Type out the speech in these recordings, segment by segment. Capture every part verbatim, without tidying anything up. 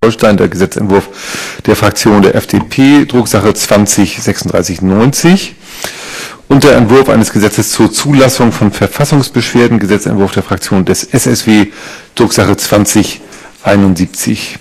Schleswig-Holstein, der Gesetzentwurf der Fraktion der F D P, Drucksache zwanzig sechsunddreißig neunzig. Und der Entwurf eines Gesetzes zur Zulassung von Verfassungsbeschwerden, Gesetzentwurf der Fraktion des S S W, Drucksache zwanzig einundsiebzig.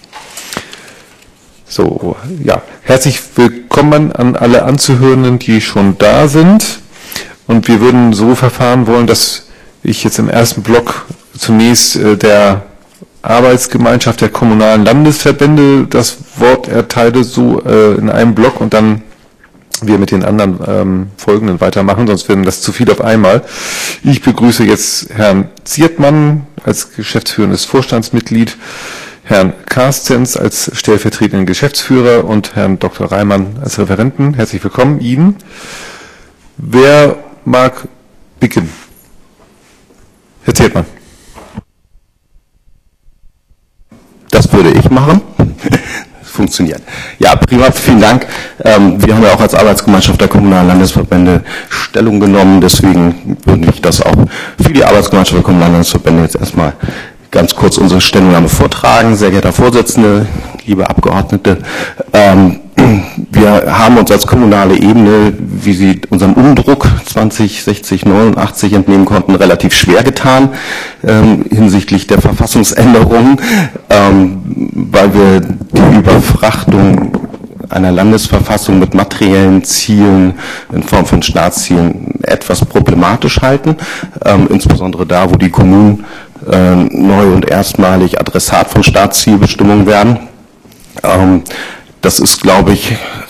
So, ja, herzlich willkommen an alle Anzuhörenden, die schon da sind. Und wir würden so verfahren wollen, dass ich jetzt im ersten Block zunächst äh, der Arbeitsgemeinschaft der kommunalen Landesverbände das Wort erteile, so äh, in einem Block, und dann wir mit den anderen ähm, folgenden weitermachen, sonst werden das zu viel auf einmal. Ich begrüße jetzt Herrn Ziertmann als geschäftsführendes Vorstandsmitglied, Herrn Carstens als stellvertretenden Geschäftsführer und Herrn Doktor Reimann als Referenten. Herzlich willkommen Ihnen. Wer mag beginnen? Herr Ziertmann. Das würde ich machen. Funktioniert. Ja, prima, vielen Dank. Ähm, wir haben ja auch als Arbeitsgemeinschaft der kommunalen Landesverbände Stellung genommen, deswegen würde ich das auch für die Arbeitsgemeinschaft der kommunalen Landesverbände jetzt erstmal ganz kurz unsere Stellungnahme vortragen. Sehr geehrter Vorsitzende, liebe Abgeordnete, ähm, wir haben uns als kommunale Ebene, wie Sie unserem Umdruck zwanzig sechzig neunundachtzig entnehmen konnten, relativ schwer getan ähm, hinsichtlich der Verfassungsänderungen, ähm, weil wir die Überfrachtung einer Landesverfassung mit materiellen Zielen in Form von Staatszielen etwas problematisch halten, ähm, insbesondere da, wo die Kommunen äh, neu und erstmalig Adressat von Staatszielbestimmungen werden. Ähm, Das ist, glaube ich,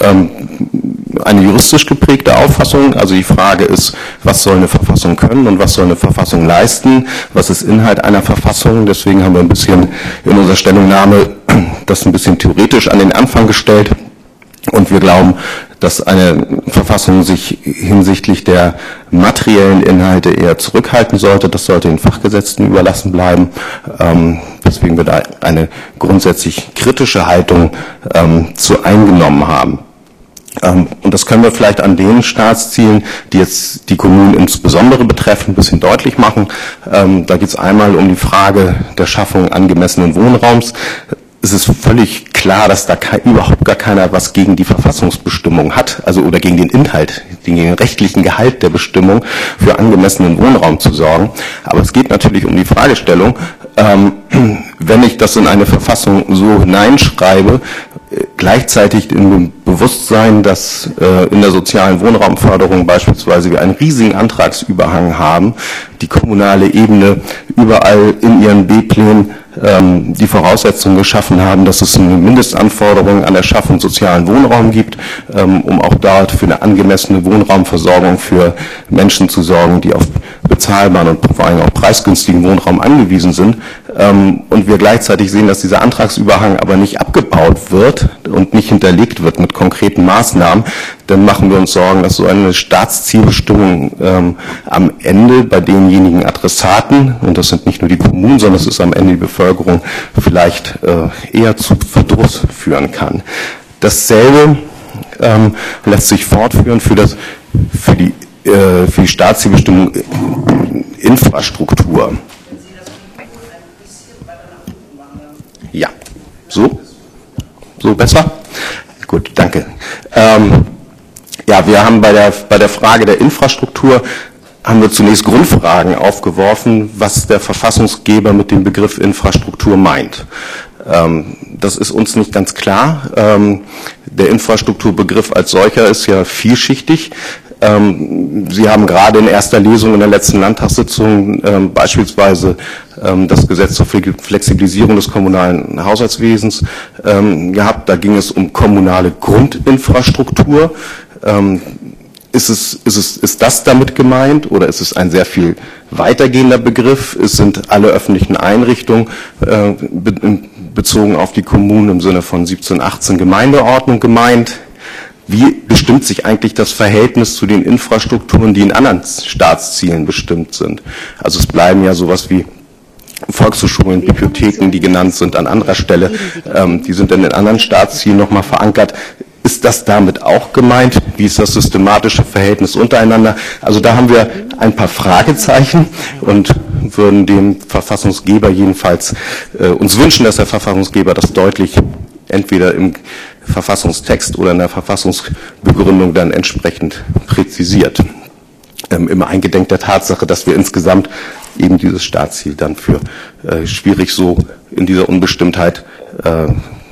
eine juristisch geprägte Auffassung. Also die Frage ist, was soll eine Verfassung können und was soll eine Verfassung leisten? Was ist Inhalt einer Verfassung? Deswegen haben wir ein bisschen in unserer Stellungnahme das ein bisschen theoretisch an den Anfang gestellt. Und wir glauben, dass eine Verfassung sich hinsichtlich der materiellen Inhalte eher zurückhalten sollte. Das sollte den Fachgesetzten überlassen bleiben, ähm, weswegen wir da eine grundsätzlich kritische Haltung ähm, zu eingenommen haben. Ähm, und das können wir vielleicht an den Staatszielen, die jetzt die Kommunen insbesondere betreffen, ein bisschen deutlich machen. Ähm, da geht es einmal um die Frage der Schaffung angemessenen Wohnraums. Es ist völlig klar, dass da kein, überhaupt gar keiner was gegen die Verfassungsbestimmung hat, also oder gegen den Inhalt, gegen den rechtlichen Gehalt der Bestimmung für angemessenen Wohnraum zu sorgen. Aber es geht natürlich um die Fragestellung, ähm, wenn ich das in eine Verfassung so hineinschreibe, äh, gleichzeitig in dem Bewusstsein, dass äh, in der sozialen Wohnraumförderung beispielsweise wir einen riesigen Antragsüberhang haben, die kommunale Ebene überall in ihren B-Plänen die Voraussetzungen geschaffen haben, dass es eine Mindestanforderung an der Schaffung sozialen Wohnraum gibt, um auch dort für eine angemessene Wohnraumversorgung für Menschen zu sorgen, die auf bezahlbaren und vor allem auch preisgünstigen Wohnraum angewiesen sind. Und wir gleichzeitig sehen, dass dieser Antragsüberhang aber nicht abgebaut wird und nicht hinterlegt wird mit konkreten Maßnahmen, dann machen wir uns Sorgen, dass so eine Staatszielbestimmung ähm, am Ende bei denjenigen Adressaten, und das sind nicht nur die Kommunen, sondern es ist am Ende die Bevölkerung, vielleicht äh, eher zu Verdruss führen kann. Dasselbe ähm, lässt sich fortführen für, das, für, die, äh, für die Staatszielbestimmung Infrastruktur. Ja, so? So besser? Gut, danke. Ähm, ja, wir haben bei der, bei der Frage der Infrastruktur haben wir zunächst Grundfragen aufgeworfen, was der Verfassungsgeber mit dem Begriff Infrastruktur meint. Ähm, das ist uns nicht ganz klar. Ähm, der Infrastrukturbegriff als solcher ist ja vielschichtig. Ähm, Sie haben gerade in erster Lesung in der letzten Landtagssitzung ähm, beispielsweise ähm, das Gesetz zur Flexibilisierung des kommunalen Haushaltswesens ähm, gehabt. Da ging es um kommunale Grundinfrastruktur. Ähm, ist es, ist es, ist das damit gemeint oder ist es ein sehr viel weitergehender Begriff? Es sind alle öffentlichen Einrichtungen äh, be bezogen auf die Kommunen im Sinne von siebzehn, achtzehn Gemeindeordnung gemeint. Wie bestimmt sich eigentlich das Verhältnis zu den Infrastrukturen, die in anderen Staatszielen bestimmt sind? Also es bleiben ja sowas wie Volkshochschulen, Bibliotheken, die genannt sind an anderer Stelle, ähm, die sind in den anderen Staatszielen nochmal verankert. Ist das damit auch gemeint? Wie ist das systematische Verhältnis untereinander? Also da haben wir ein paar Fragezeichen und würden dem Verfassungsgeber jedenfalls äh, uns wünschen, dass der Verfassungsgeber das deutlich entweder im Verfassungstext oder in der Verfassungsbegründung dann entsprechend präzisiert. Ähm, immer eingedenk der Tatsache, dass wir insgesamt eben dieses Staatsziel dann für äh, schwierig so in dieser Unbestimmtheit äh,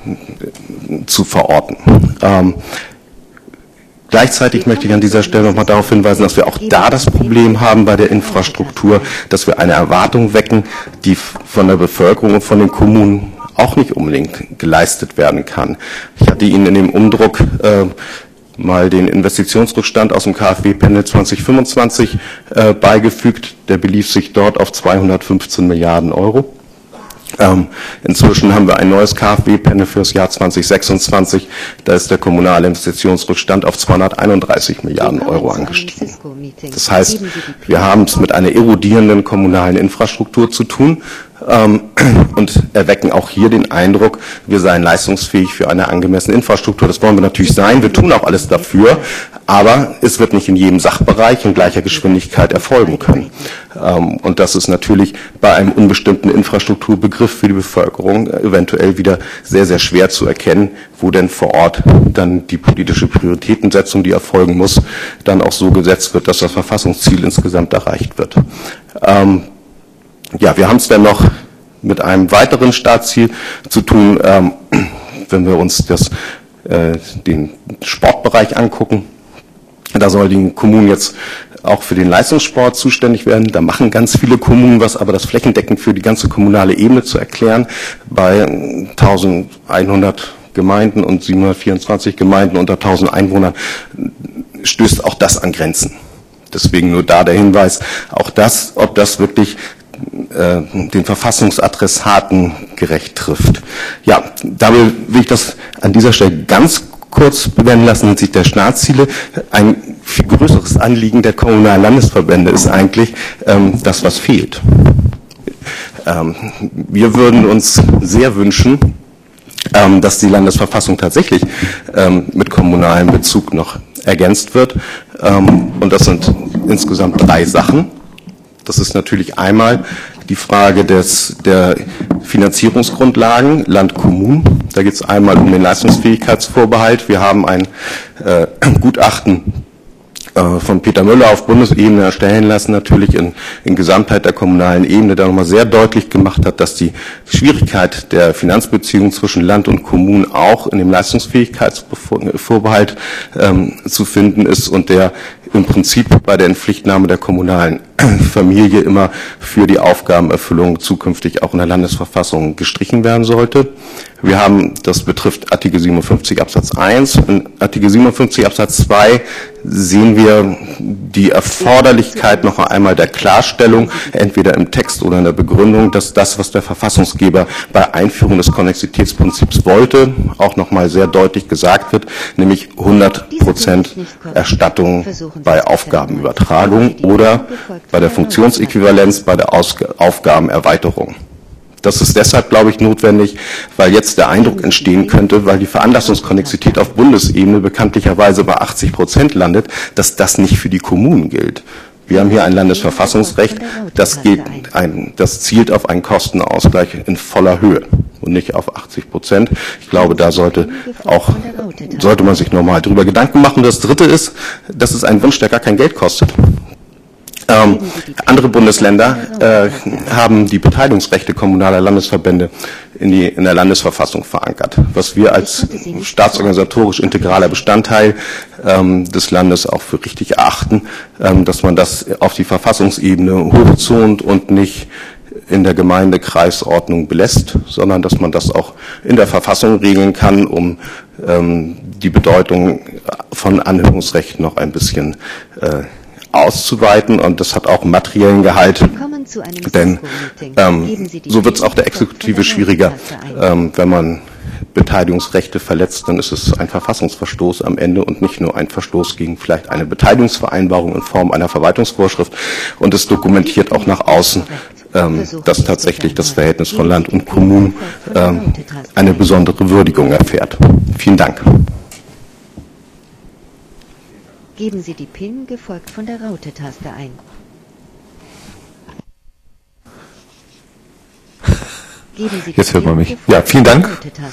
zu verorten. Ähm, Gleichzeitig möchte ich an dieser Stelle nochmal darauf hinweisen, dass wir auch da das Problem haben bei der Infrastruktur, dass wir eine Erwartung wecken, die von der Bevölkerung und von den Kommunen auch nicht unbedingt geleistet werden kann. Ich hatte Ihnen in dem Umdruck äh, mal den Investitionsrückstand aus dem K f W-Panel zwanzig fünfundzwanzig äh, beigefügt. Der belief sich dort auf zweihundertfünfzehn Milliarden Euro. Ähm, inzwischen haben wir ein neues K f W-Panel für das Jahr zwanzig sechsundzwanzig. Da ist der kommunale Investitionsrückstand auf zweihunderteinunddreißig Milliarden Euro angestiegen. Das heißt, wir haben es mit einer erodierenden kommunalen Infrastruktur zu tun ähm, und erwecken auch hier den Eindruck, wir seien leistungsfähig für eine angemessene Infrastruktur. Das wollen wir natürlich sein. Wir tun auch alles dafür. Aber es wird nicht in jedem Sachbereich in gleicher Geschwindigkeit erfolgen können. Ähm, und das ist natürlich bei einem unbestimmten Infrastrukturbegriff für die Bevölkerung eventuell wieder sehr, sehr schwer zu erkennen, wo denn vor Ort dann die politische Prioritätensetzung, die erfolgen muss, dann auch so gesetzt wird, dass das Verfassungsziel insgesamt erreicht wird. Ähm, ja, wir haben es dann noch mit einem weiteren Staatsziel zu tun, ähm, wenn wir uns das, äh, den Sportbereich angucken. Da soll die Kommunen jetzt auch für den Leistungssport zuständig werden. Da machen ganz viele Kommunen was, aber das flächendeckend für die ganze kommunale Ebene zu erklären, bei eintausendeinhundert Gemeinden und siebenhundertvierundzwanzig Gemeinden unter tausend Einwohnern, stößt auch das an Grenzen. Deswegen nur da der Hinweis, auch das, ob das wirklich äh, den Verfassungsadressaten gerecht trifft. Ja, damit will ich das an dieser Stelle ganz kurz benennen lassen hinsichtlich der Staatsziele. Ein viel größeres Anliegen der kommunalen Landesverbände ist eigentlich ähm, das, was fehlt. Ähm, wir würden uns sehr wünschen, ähm, dass die Landesverfassung tatsächlich ähm, mit kommunalem Bezug noch ergänzt wird. Ähm, und das sind insgesamt drei Sachen. Das ist natürlich einmal die Frage des, der Finanzierungsgrundlagen Land-Kommunen. Da geht es einmal um den Leistungsfähigkeitsvorbehalt. Wir haben ein äh, Gutachten äh, von Peter Müller auf Bundesebene erstellen lassen, natürlich in, in Gesamtheit der kommunalen Ebene, der nochmal sehr deutlich gemacht hat, dass die Schwierigkeit der Finanzbeziehungen zwischen Land und Kommunen auch in dem Leistungsfähigkeitsvorbehalt ähm, zu finden ist und der im Prinzip bei der Inpflichtnahme der kommunalen Familie immer für die Aufgabenerfüllung zukünftig auch in der Landesverfassung gestrichen werden sollte. Wir haben, das betrifft Artikel siebenundfünfzig Absatz eins. In Artikel siebenundfünfzig Absatz zwei sehen wir die Erforderlichkeit noch einmal der Klarstellung, entweder im Text oder in der Begründung, dass das, was der Verfassungsgeber bei Einführung des Konnexitätsprinzips wollte, auch noch mal sehr deutlich gesagt wird, nämlich hundert Prozent Erstattung bei Aufgabenübertragung oder bei der Funktionsäquivalenz, bei der Ausg- Aufgabenerweiterung. Das ist deshalb, glaube ich, notwendig, weil jetzt der Eindruck entstehen könnte, weil die Veranlassungskonnexität auf Bundesebene bekanntlicherweise bei achtzig Prozent landet, dass das nicht für die Kommunen gilt. Wir haben hier ein Landesverfassungsrecht, das, geht ein, das zielt auf einen Kostenausgleich in voller Höhe und nicht auf achtzig Prozent. Ich glaube, da sollte auch, sollte man sich nochmal drüber Gedanken machen. Das Dritte ist, das ist ein Wunsch, der gar kein Geld kostet. Ähm, andere Bundesländer äh, haben die Beteiligungsrechte kommunaler Landesverbände in, die, in der Landesverfassung verankert, was wir als staatsorganisatorisch integraler Bestandteil ähm, des Landes auch für richtig erachten, ähm, dass man das auf die Verfassungsebene hochzont und nicht in der Gemeindekreisordnung belässt, sondern dass man das auch in der Verfassung regeln kann, um ähm, die Bedeutung von Anhörungsrecht noch ein bisschen äh, auszuweiten, und das hat auch einen materiellen Gehalt, denn ähm, so wird es auch der Exekutive schwieriger, ähm, wenn man Beteiligungsrechte verletzt, dann ist es ein Verfassungsverstoß am Ende und nicht nur ein Verstoß gegen vielleicht eine Beteiligungsvereinbarung in Form einer Verwaltungsvorschrift, und es dokumentiert auch nach außen, ähm, dass tatsächlich das Verhältnis von Land und Kommunen ähm, eine besondere Würdigung erfährt. Vielen Dank. Geben Sie die PIN gefolgt von der Raute-Taste ein. Jetzt hört man mich. Ja, vielen Dank.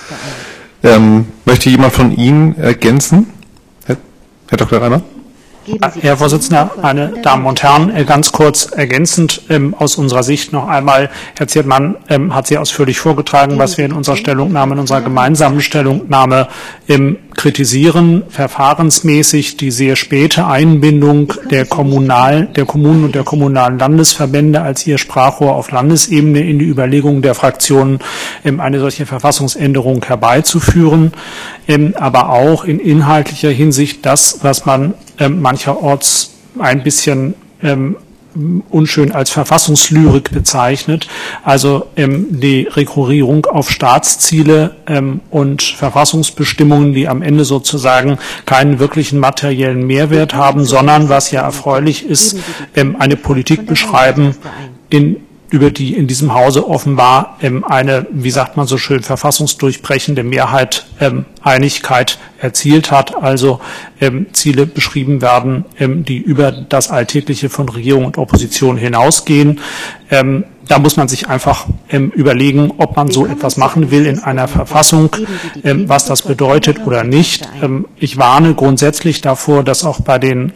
Ähm, möchte jemand von Ihnen ergänzen? Herr, Herr Doktor Reimer? Herr Vorsitzender, meine Damen und Herren, ganz kurz ergänzend ähm, aus unserer Sicht noch einmal, Herr Ziertmann ähm, hat sehr ausführlich vorgetragen, was wir in unserer Stellungnahme, in unserer gemeinsamen Stellungnahme ähm, kritisieren, verfahrensmäßig die sehr späte Einbindung der Kommunal, der Kommunen und der kommunalen Landesverbände als ihr Sprachrohr auf Landesebene in die Überlegungen der Fraktionen, ähm, eine solche Verfassungsänderung herbeizuführen, ähm, aber auch in inhaltlicher Hinsicht das, was man ähm, mancherorts ein bisschen ähm, unschön als Verfassungslyrik bezeichnet, also ähm, die Rekurrierung auf Staatsziele ähm, und Verfassungsbestimmungen, die am Ende sozusagen keinen wirklichen materiellen Mehrwert haben, sondern, was ja erfreulich ist, ähm, eine Politik beschreiben, in über die in diesem Hause offenbar ähm, eine, wie sagt man so schön, verfassungsdurchbrechende Mehrheit ähm, Einigkeit erzielt hat, also ähm, Ziele beschrieben werden, ähm, die über das Alltägliche von Regierung und Opposition hinausgehen. Ähm, da muss man sich einfach ähm, überlegen, ob man so etwas machen will in einer Verfassung, ähm, was das bedeutet oder nicht. Ähm, ich warne grundsätzlich davor, dass auch bei den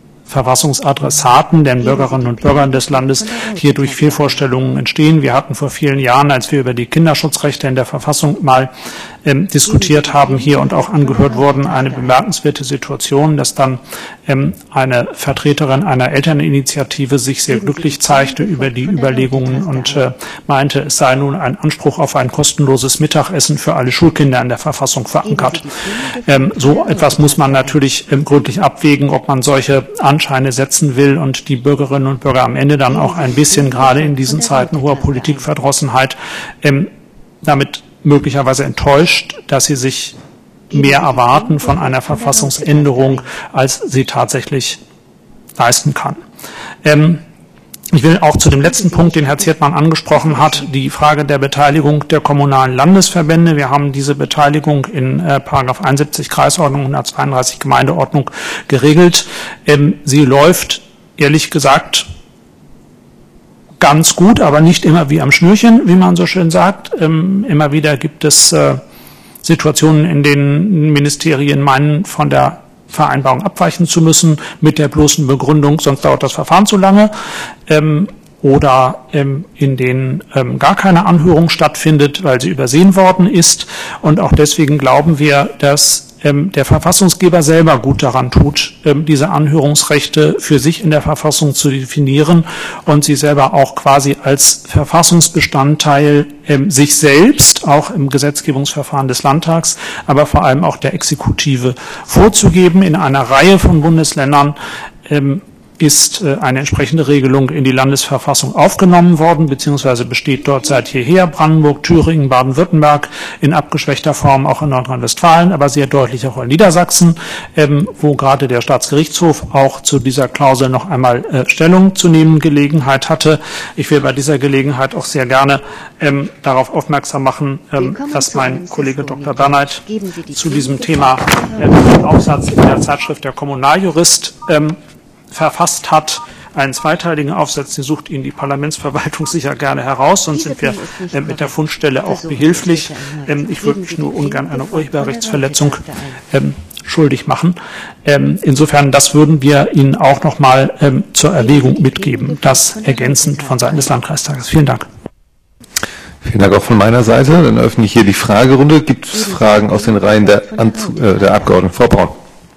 Verfassungsadressaten, den Bürgerinnen und Bürgern des Landes, hier durch Fehlvorstellungen entstehen. Wir hatten vor vielen Jahren, als wir über die Kinderschutzrechte in der Verfassung mal ähm, diskutiert haben, hier und auch angehört wurden, eine bemerkenswerte Situation, dass dann ähm, eine Vertreterin einer Elterninitiative sich sehr glücklich zeigte über die Überlegungen und äh, meinte, es sei nun ein Anspruch auf ein kostenloses Mittagessen für alle Schulkinder in der Verfassung verankert. Ähm, so etwas muss man natürlich ähm, gründlich abwägen, ob man solche Anscheine setzen will und die Bürgerinnen und Bürger am Ende dann auch ein bisschen, gerade in diesen Zeiten hoher Politikverdrossenheit, ähm, damit möglicherweise enttäuscht, dass sie sich mehr erwarten von einer Verfassungsänderung, als sie tatsächlich leisten kann. Ähm, Ich will auch zu dem letzten Punkt, den Herr Ziertmann angesprochen hat, die Frage der Beteiligung der kommunalen Landesverbände. Wir haben diese Beteiligung in äh, Paragraph einundsiebzig Kreisordnung, hundertzweiunddreißig Gemeindeordnung geregelt. Ähm, sie läuft, ehrlich gesagt, ganz gut, aber nicht immer wie am Schnürchen, wie man so schön sagt. Ähm, immer wieder gibt es äh, Situationen, in denen Ministerien meinen, von der Vereinbarung abweichen zu müssen, mit der bloßen Begründung, sonst dauert das Verfahren zu lange, ähm, oder ähm, in denen ähm, gar keine Anhörung stattfindet, weil sie übersehen worden ist. Und auch deswegen glauben wir, dass ähm, der Verfassungsgeber selber gut daran tut, ähm, diese Anhörungsrechte für sich in der Verfassung zu definieren und sie selber auch quasi als Verfassungsbestandteil ähm, sich selbst, auch im Gesetzgebungsverfahren des Landtags, aber vor allem auch der Exekutive vorzugeben. In einer Reihe von Bundesländern ähm, ist äh, eine entsprechende Regelung in die Landesverfassung aufgenommen worden, beziehungsweise besteht dort seit jeher. Brandenburg, Thüringen, Baden-Württemberg, in abgeschwächter Form auch in Nordrhein-Westfalen, aber sehr deutlich auch in Niedersachsen, ähm, wo gerade der Staatsgerichtshof auch zu dieser Klausel noch einmal äh, Stellung zu nehmen Gelegenheit hatte. Ich will bei dieser Gelegenheit auch sehr gerne ähm, darauf aufmerksam machen, ähm, dass mein Kollege Doktor Bernheit zu diesem Thema äh, einen Aufsatz in der Zeitschrift Der Kommunaljurist ähm, verfasst hat, einen zweiteiligen Aufsatz, den sucht Ihnen die Parlamentsverwaltung sicher gerne heraus, sonst sind wir äh, mit der Fundstelle auch behilflich. Ähm, ich würde mich nur ungern einer Urheberrechtsverletzung ähm, schuldig machen. Ähm, insofern, das würden wir Ihnen auch noch mal ähm, zur Erwägung mitgeben, das ergänzend von Seiten des Landkreistages. Vielen Dank. Vielen Dank auch von meiner Seite. Dann öffne ich hier die Fragerunde. Gibt es Fragen aus den Reihen der, Anzu äh, der Abgeordneten? Frau Braun.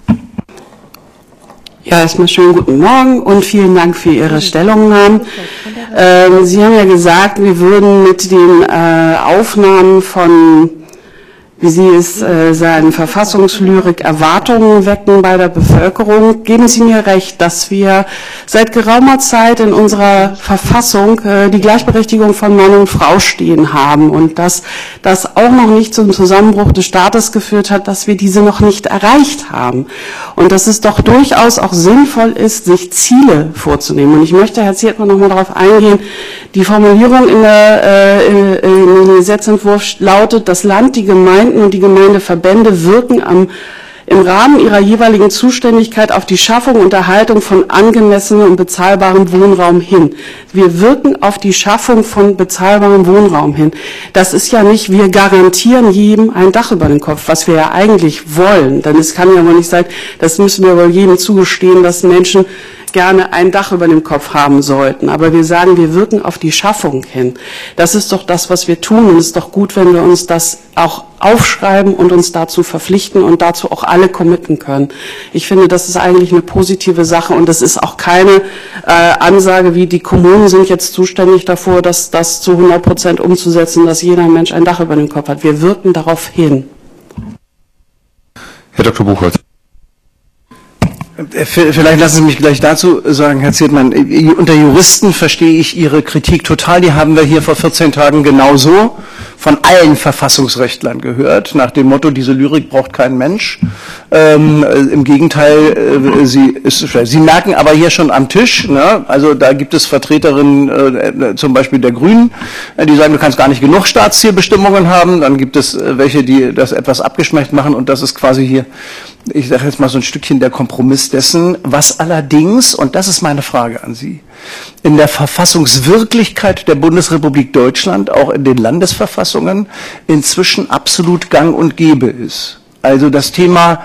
Ja, erstmal schönen guten Morgen und vielen Dank für Ihre Stellungnahmen. Ähm, Sie haben ja gesagt, wir würden mit den äh, Aufnahmen von, wie Sie es äh, sagen, Verfassungslyrik Erwartungen wecken bei der Bevölkerung. Geben Sie mir recht, dass wir seit geraumer Zeit in unserer Verfassung äh, die Gleichberechtigung von Mann und Frau stehen haben und dass das auch noch nicht zum Zusammenbruch des Staates geführt hat, dass wir diese noch nicht erreicht haben. Und dass es doch durchaus auch sinnvoll ist, sich Ziele vorzunehmen. Und ich möchte, Herr Ziertmann, noch mal darauf eingehen, die Formulierung in der, äh, im Gesetzentwurf lautet, das Land, die Gemeinden und die Gemeindeverbände wirken am im Rahmen ihrer jeweiligen Zuständigkeit auf die Schaffung und Erhaltung von angemessenem und bezahlbarem Wohnraum hin. Wir wirken auf die Schaffung von bezahlbarem Wohnraum hin. Das ist ja nicht, wir garantieren jedem ein Dach über den Kopf, was wir ja eigentlich wollen. Denn es kann ja wohl nicht sein, das müssen wir wohl jedem zugestehen, dass Menschen gerne ein Dach über dem Kopf haben sollten. Aber wir sagen, wir wirken auf die Schaffung hin. Das ist doch das, was wir tun. Und es ist doch gut, wenn wir uns das auch aufschreiben und uns dazu verpflichten und dazu auch alle committen können. Ich finde, das ist eigentlich eine positive Sache. Und das ist auch keine äh, Ansage, wie die Kommunen sind jetzt zuständig davor, dass das zu hundert Prozent umzusetzen, dass jeder Mensch ein Dach über dem Kopf hat. Wir wirken darauf hin. Herr Doktor Buchholz. Vielleicht lassen Sie mich gleich dazu sagen, Herr Ziertmann, unter Juristen verstehe ich Ihre Kritik total. Die haben wir hier vor vierzehn Tagen genauso von allen Verfassungsrechtlern gehört, nach dem Motto, diese Lyrik braucht kein Mensch. Ähm, Im Gegenteil, äh, sie, ist, sie merken aber hier schon am Tisch, ne, also da gibt es Vertreterinnen äh, zum Beispiel der Grünen, äh, die sagen, du kannst gar nicht genug Staatszielbestimmungen haben. Dann gibt es äh, welche, die das etwas abgeschmeckt machen, und das ist quasi hier, ich sage jetzt mal, so ein Stückchen der Kompromiss dessen, was allerdings, und das ist meine Frage an Sie, in der Verfassungswirklichkeit der Bundesrepublik Deutschland, auch in den Landesverfassungen, inzwischen absolut gang und gäbe ist. Also das Thema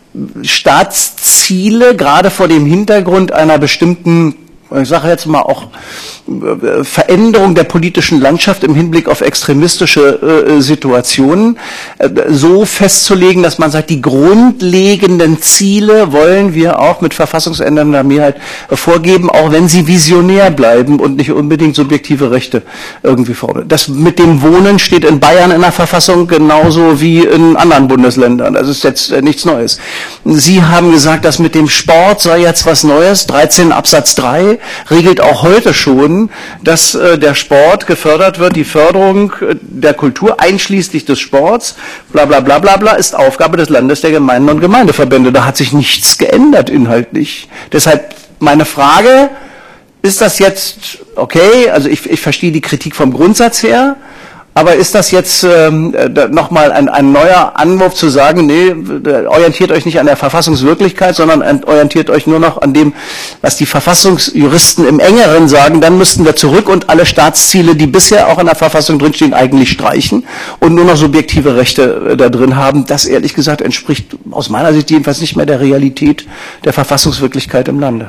Staatsziele, gerade vor dem Hintergrund einer bestimmten, ich sage jetzt mal auch Veränderung der politischen Landschaft im Hinblick auf extremistische äh, Situationen, äh, so festzulegen, dass man sagt, die grundlegenden Ziele wollen wir auch mit verfassungsändernder Mehrheit äh, vorgeben, auch wenn sie visionär bleiben und nicht unbedingt subjektive Rechte irgendwie fordern. Das mit dem Wohnen steht in Bayern in der Verfassung genauso wie in anderen Bundesländern. Das ist jetzt äh, nichts Neues. Sie haben gesagt, das mit dem Sport sei jetzt was Neues. dreizehn Absatz drei regelt auch heute schon, dass äh, der Sport gefördert wird, die Förderung äh, der Kultur einschließlich des Sports, bla bla bla bla bla, ist Aufgabe des Landes, der Gemeinden und Gemeindeverbände. Da hat sich nichts geändert inhaltlich. Deshalb meine Frage, ist das jetzt okay, also ich, ich verstehe die Kritik vom Grundsatz her, aber ist das jetzt ähm, nochmal ein, ein neuer Anwurf zu sagen, nee, orientiert euch nicht an der Verfassungswirklichkeit, sondern orientiert euch nur noch an dem, was die Verfassungsjuristen im Engeren sagen, dann müssten wir zurück und alle Staatsziele, die bisher auch in der Verfassung drinstehen, eigentlich streichen und nur noch subjektive Rechte äh, da drin haben. Das, ehrlich gesagt, entspricht aus meiner Sicht jedenfalls nicht mehr der Realität der Verfassungswirklichkeit im Lande.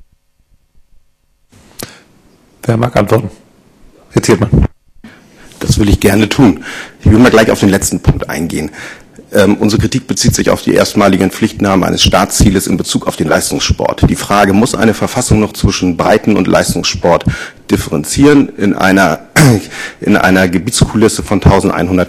Wer mag antworten? Herr Ziertmann. Das will ich gerne tun. Ich will mal gleich auf den letzten Punkt eingehen. Ähm, unsere Kritik bezieht sich auf die erstmaligen Pflichtnahmen eines Staatszieles in Bezug auf den Leistungssport. Die Frage, muss eine Verfassung noch zwischen Breiten- und Leistungssport differenzieren in einer, in einer Gebietskulisse von eintausendeinhundert